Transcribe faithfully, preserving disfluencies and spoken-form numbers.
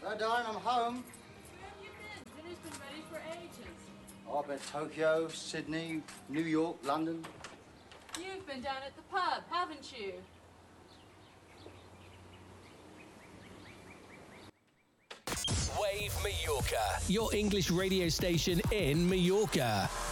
Hello, darling, I'm home. Where have you been? Dinner's been ready for ages. Oh, I've been to Tokyo, Sydney, New York, London. You've been down at the pub, haven't you? Wave Mallorca, your English radio station in Mallorca.